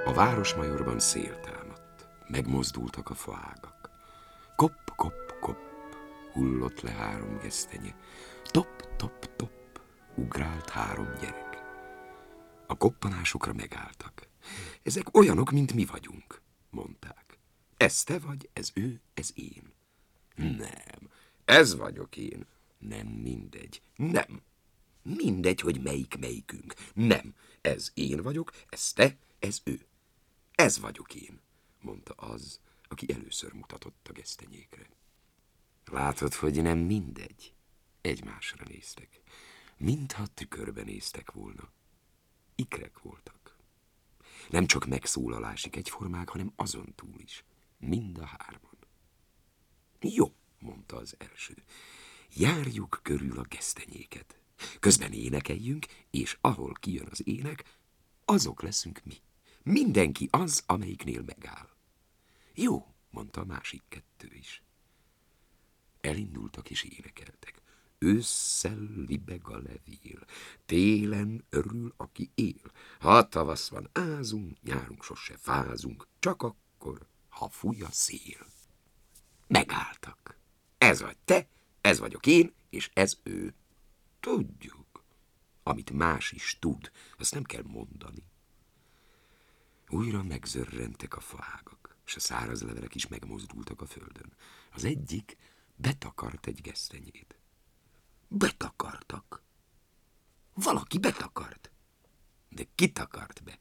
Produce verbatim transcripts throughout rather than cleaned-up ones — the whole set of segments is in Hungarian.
A városmajorban szél támadt, megmozdultak a faágak. Kopp, kopp, kopp, hullott le három gesztenye. Top, top, top, ugrált három gyerek. A koppanásokra megálltak. Ezek olyanok, mint mi vagyunk, mondták. Ez te vagy, ez ő, ez én. Nem, ez vagyok én. Nem mindegy, nem. Mindegy, hogy melyik melyikünk. Nem, ez én vagyok, ez te, ez ő. Ez vagyok én, mondta az, aki először mutatott a gesztenyékre. Látod, hogy nem mindegy? Egymásra néztek, mintha tükörbe néztek volna. Ikrek voltak. Nem csak megszólalásig egyformák, hanem azon túl is. Mind a hárman. Jó, mondta az első. Járjuk körül a gesztenyéket. Közben énekeljünk, és ahol kijön az ének, azok leszünk mi. Mindenki az, amelyiknél megáll. Jó, mondta a másik kettő is. Elindultak és énekeltek. Ősszel libeg a levél, télen örül, aki él. Ha tavasz van, ázunk, nyárunk sose fázunk, csak akkor, ha fúj a szél. Megálltak. Ez vagy te, ez vagyok én, és ez ő. Tudjuk. Amit más is tud, azt nem kell mondani. Újra megzörrentek a faágak, és a száraz levelek is megmozdultak a földön. Az egyik betakart egy gesztenyét. Betakartak. Valaki betakart. De ki takart be?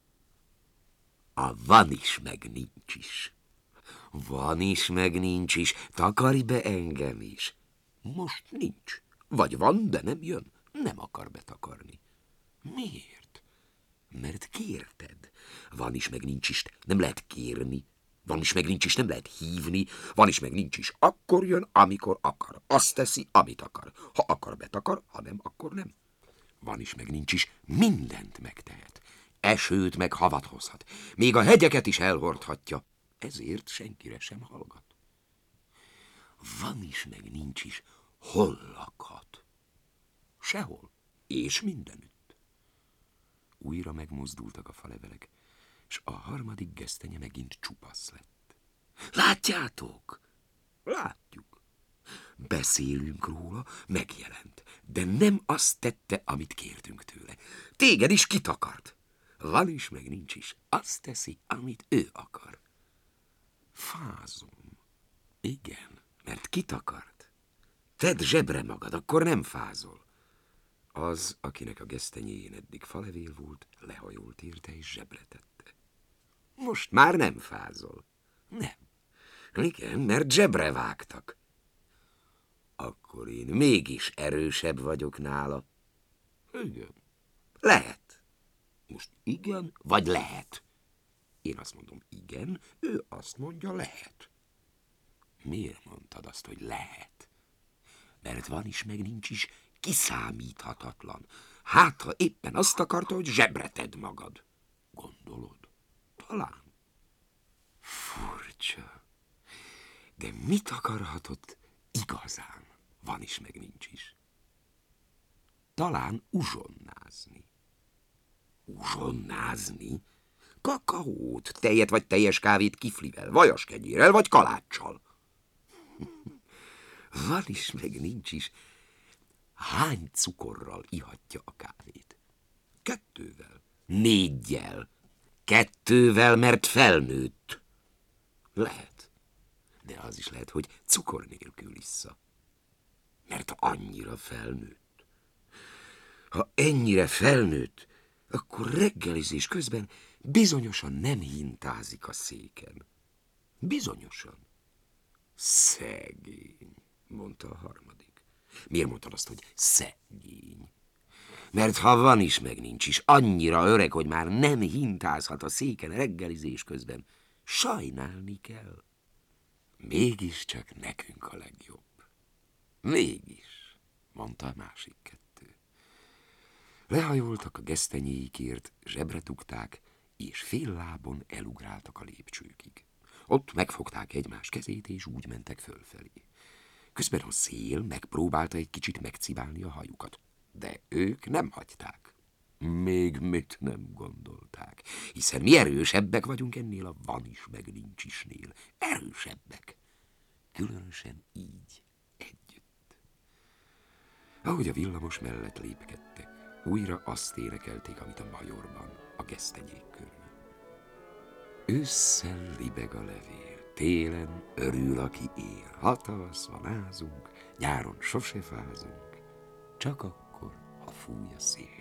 A van is, meg nincs is. Van is, meg nincs is. Takarj be engem is. Most nincs. Vagy van, de nem jön. Nem akar betakarni. Miért? Mert kérted. Van is, meg nincs is. Nem lehet kérni. Van is, meg nincs is, nem lehet hívni. Van is, meg nincs is. Akkor jön, amikor akar. Azt teszi, amit akar. Ha akar, betakar, ha nem, akkor nem. Van is, meg nincs is. Mindent megtehet. Esőt meg havat hozhat. Még a hegyeket is elhordhatja. Ezért senkire sem hallgat. Van is, meg nincs is. Hol lakhat? Sehol. És mindenütt. Újra megmozdultak a falevelek, és a harmadik gesztenye megint csupasz lett. Látjátok? Látjuk. Beszélünk róla, megjelent, de nem azt tette, amit kértünk tőle. Téged is kitakart. Van is, meg nincs is. Azt teszi, amit ő akar. Fázom. Igen, mert kitakart. Tedd zsebre magad, akkor nem fázol. Az, akinek a gesztenyéjén eddig falevél volt, lehajolt érte és zsebre tette. Most már nem fázol. Nem. Igen, mert zsebre vágtak. Akkor én mégis erősebb vagyok nála. Igen. Lehet. Most igen, vagy lehet? Én azt mondom igen, ő azt mondja lehet. Miért mondtad azt, hogy lehet? Mert van is, meg nincs is, kiszámíthatatlan. Hát, ha éppen azt akarta, hogy zsebre tedd magad. Gondolod? Talán. Furcsa. De mit akarhatott igazán? Van is, meg nincs is. Talán uzsonnázni. Uzsonnázni? Kakaót, tejet vagy teljes kávét kiflivel, vajaskenyérrel vagy kaláccsal. Van is, meg nincs is. Hány cukorral ihatja a kávét? Kettővel. Négyel. Kettővel, mert felnőtt. Lehet. De az is lehet, hogy cukor nélkül issza. Mert annyira felnőtt. Ha ennyire felnőtt, akkor reggelizés közben bizonyosan nem hintázik a széken. Bizonyosan. Szegény, mondta a harmadik. Miért mondtad azt, hogy szegény? Mert ha van is, meg nincs is, annyira öreg, hogy már nem hintázhat a széken reggelizés közben. Sajnálni kell. Mégiscsak nekünk a legjobb. Mégis, mondta a másik kettő. Lehajoltak a gesztenyéikért, zsebre dugták, és fél lábon elugráltak a lépcsőkig. Ott megfogták egymás kezét, és úgy mentek fölfelé. Közben a szél megpróbálta egy kicsit megcibálni a hajukat, de ők nem hagyták. Még mit nem gondolták. világ, hiszen mi erősebbek vagyunk ennél a van is, meg nincs isnél. Erősebbek. Különösen így, együtt. Ahogy a villamos mellett lépkedtek, újra azt énekelték, amit a majorban, a gesztenyék körül. Ősszel libeg a levél, télen örül, aki él. Ha tavasz van, ázunk, nyáron sose fázunk, csak akkor, ha fúj a szél.